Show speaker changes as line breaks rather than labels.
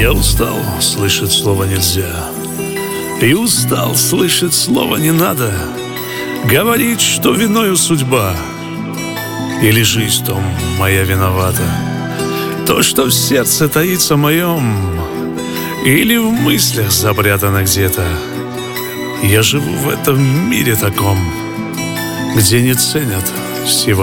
Я устал слышать слово «нельзя», и устал слышать слово «не надо». Говорить, что виною судьба, или жизнь в том моя виновата. То, что в сердце таится моем, или в мыслях запрятано где-то. Я живу в этом мире таком, где не ценят всего